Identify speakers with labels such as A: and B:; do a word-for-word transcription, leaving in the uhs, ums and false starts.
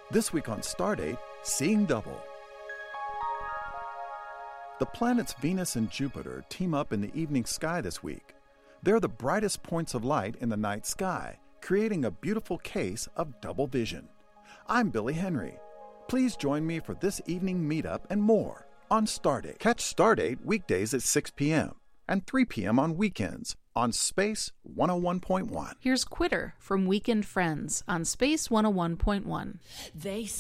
A: This week on Stardate, Seeing Double. The planets Venus and Jupiter team up in the evening sky this week. They're the brightest points of light in the night sky, creating a beautiful case of double vision. I'm Billy Henry. Please join me for this evening meetup and more on Stardate. Catch Stardate weekdays at six p.m. and three p.m. on weekends on Space one oh one point one.
B: Here's Quitter from Weekend Friends on Space one oh one point one.
C: They